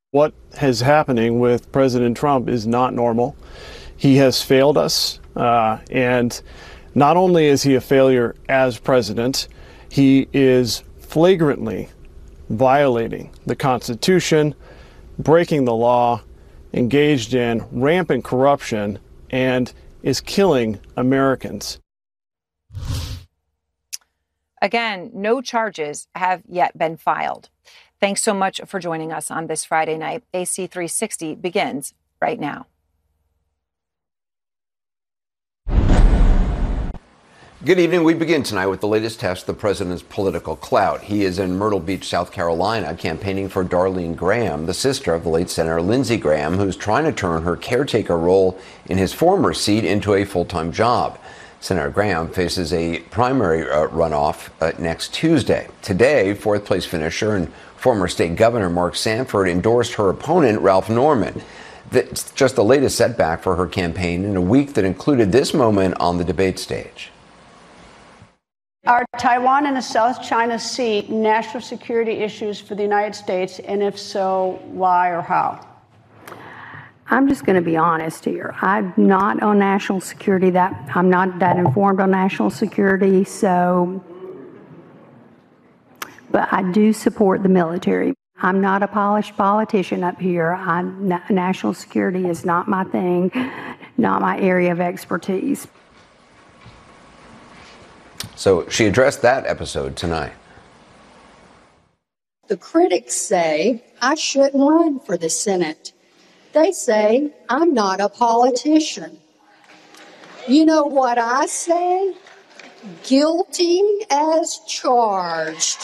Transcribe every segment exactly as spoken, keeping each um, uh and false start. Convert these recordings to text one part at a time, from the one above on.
What is happening with President Trump is not normal. He has failed us, uh, and not only is he a failure as president, he is flagrantly violating the Constitution, breaking the law, engaged in rampant corruption, and is killing Americans. Again, no charges have yet been filed. Thanks so much for joining us on this Friday night. A C three sixty begins right now. Good evening. We begin tonight with the latest test of the president's political clout. He is in Myrtle Beach, South Carolina, campaigning for Darlene Graham, the sister of the late Senator Lindsey Graham, who's trying to turn her caretaker role in his former seat into a full-time job. Senator Graham faces a primary uh, runoff uh, next Tuesday. Today, fourth-place finisher and former state governor Mark Sanford endorsed her opponent, Ralph Norman. That's just the latest setback for her campaign in a week that included this moment on the debate stage. Are Taiwan and the South China Sea national security issues for the United States? And if so, why or how? I'm just going to be honest here. I'm not on national security. That I'm not that informed on national security. So, but I do support the military. I'm not a polished politician up here. I'm, national security is not my thing, not my area of expertise. So she addressed that episode tonight. The critics say I shouldn't run for the Senate. They say I'm not a politician. You know what I say? Guilty as charged.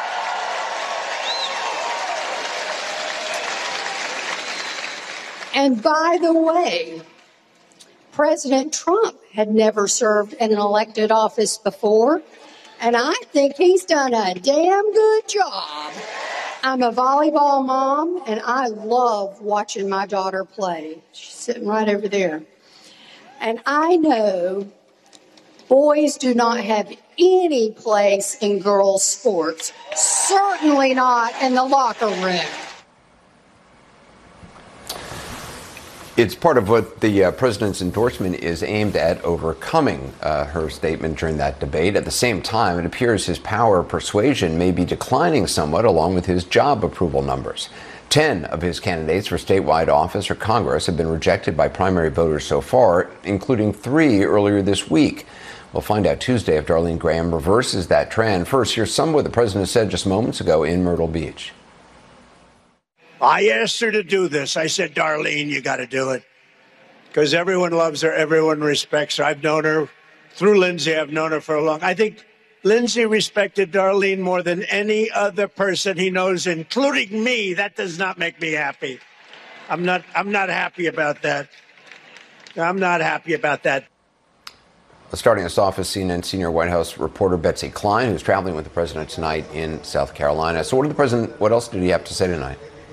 And by the way, President Trump had never served in an elected office before, and I think he's done a damn good job. I'm a volleyball mom, and I love watching my daughter play. She's sitting right over there. And I know boys do not have any place in girls' sports, certainly not in the locker room. It's part of what the uh, president's endorsement is aimed at overcoming, uh, her statement during that debate. At the same time, it appears his power of persuasion may be declining somewhat along with his job approval numbers. Ten of his candidates for statewide office or Congress have been rejected by primary voters so far, including three earlier this week. We'll find out Tuesday if Darlene Graham reverses that trend. First, here's some of what the president said just moments ago in Myrtle Beach. I asked her to do this. I said, Darlene, you got to do it. Because everyone loves her. Everyone respects her. I've known her through Lindsey. I've known her for a long time. I think Lindsey respected Darlene more than any other person he knows, including me. That does not make me happy. I'm not, I'm not happy about that. I'm not happy about that. Starting us off is C N N senior White House reporter Betsy Klein, who's traveling with the president tonight in South Carolina. So what did the president, what else did he have to say tonight?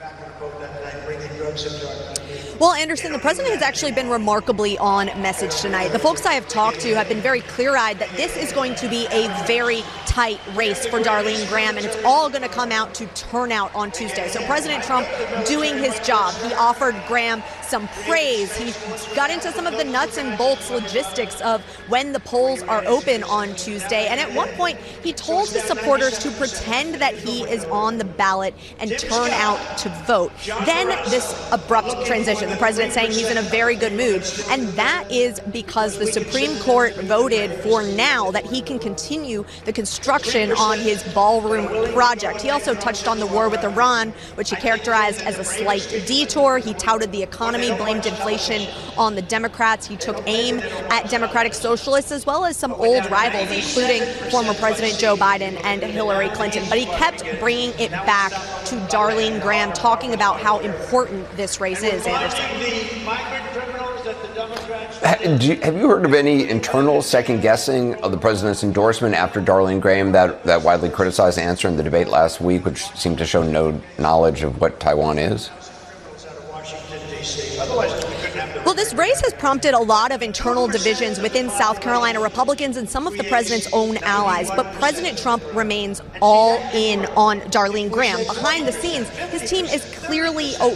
Well, Anderson, the president has actually been remarkably on message tonight. The folks I have talked to have been very clear-eyed that this is going to be a very tight race for Darlene Graham, and it's all going to come out to turnout on Tuesday. So President Trump doing his job. He offered Graham some praise. He got into some of the nuts and bolts logistics of when the polls are open on Tuesday. And at one point, he told his supporters to pretend that he is on the ballot and turn out to vote. Then this abrupt transition. The president saying he's in a very good mood. And that is because the Supreme Court voted for now that he can continue the construction on his ballroom project. He also touched on the war with Iran, which he characterized as a slight detour. He touted the economy, blamed inflation on the Democrats. He took aim at Democratic socialists as well as some old rivals, including former President Joe Biden and Hillary Clinton. But he kept bringing it back to Darlene Graham, talking about how important this race is, Anderson. Have you heard of any internal second-guessing of the president's endorsement after Darlene Graham, that, that widely criticized answer in the debate last week, which seemed to show no knowledge of what Taiwan is? Well, this race has prompted a lot of internal divisions within South Carolina Republicans and some of the president's own allies. But President Trump remains all in on Darlene Graham. Behind the scenes, his team is clearly